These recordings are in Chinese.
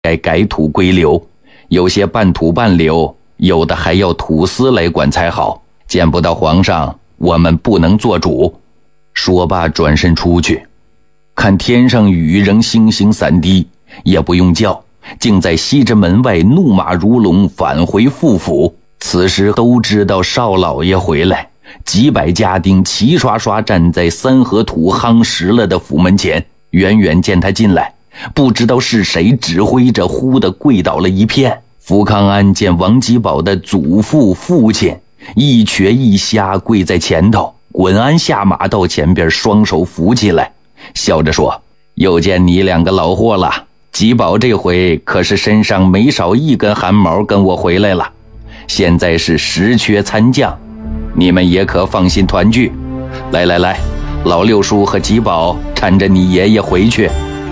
该改土归流，有些半土半流，有的还要土司来管才好。见不到皇上，我们不能做主。说罢转身出去，看天上雨仍星星散滴，也不用叫，竟在西直门外怒马如龙返回傅府。此时都知道少老爷回来，几百家丁齐刷刷站在三合土夯实了的府门前，远远见他进来，不知道是谁指挥着，忽地跪倒了一片。福康安见王吉宝的祖父父亲一瘸一瞎跪在前头，滚鞍下马到前边，双手扶起来，笑着说：又见你两个老货了，吉宝这回可是身上没少一根汗毛跟我回来了，现在是实缺参将，你们也可放心团聚。来来来，老六叔和吉宝搀着你爷爷回去。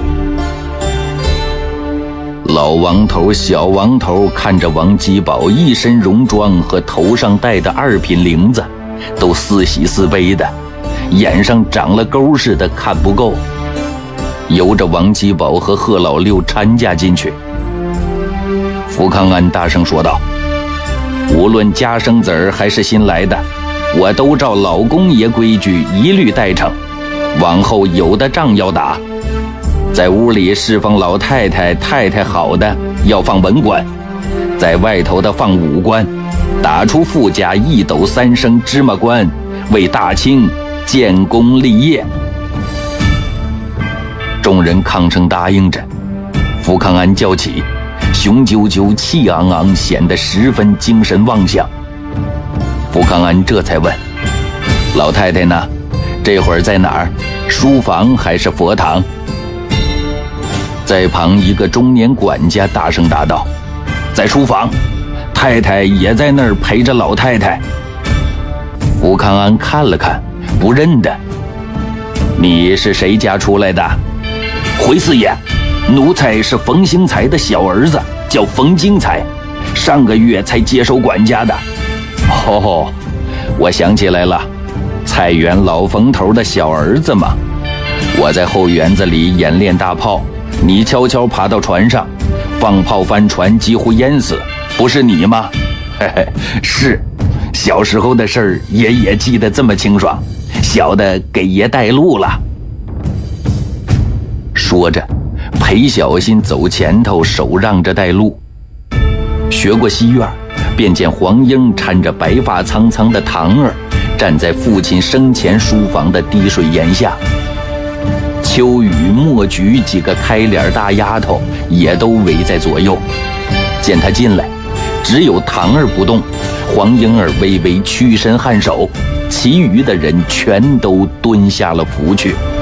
老王头小王头看着王吉宝一身戎装和头上戴的2品铃子，都似喜似悲的，眼上长了钩似的看不够，由着王吉宝和贺老六搀驾进去。福康安大声说道：无论家生子儿还是新来的，我都照老公爷规矩一律代称，往后有的仗要打，在屋里侍奉老太太太太好的要放文官，在外头的放武官，打出富家1斗3升芝麻官，为大清建功立业。众人抗声答应着。福康安叫起，雄赳赳气昂昂，显得十分精神旺相。福康安这才问：老太太呢？这会儿在哪儿？书房还是佛堂？在旁一个中年管家大声答道：在书房，太太也在那儿陪着老太太。福康安看了看，不认得。你是谁家出来的？回四爷，奴才是冯兴才的小儿子，叫冯金才，上个月才接手管家的。哦，我想起来了，菜园老冯头的小儿子嘛。我在后园子里演练大炮，你悄悄爬到船上，放炮翻船，几乎淹死，不是你吗？嘿嘿，是，小时候的事儿，爷爷记得这么清爽，小的给爷带路了。说着，裴小心走前头，手让着带路。学过西院，便见黄英搀着白发苍苍的堂儿，站在父亲生前书房的滴水檐下。秋雨、墨菊几个开脸大丫头也都围在左右。见他进来，只有堂儿不动，黄莺儿微微屈身颔首，其余的人全都蹲下了伏去。